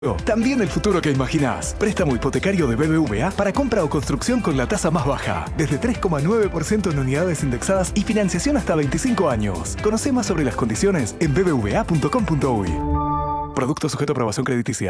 También el futuro que imaginás. Préstamo hipotecario de BBVA para compra o construcción con la tasa más baja. Desde 3,9% en unidades indexadas y financiación hasta 25 años. Conoce más sobre las condiciones en bbva.com.uy. Producto sujeto a aprobación crediticia.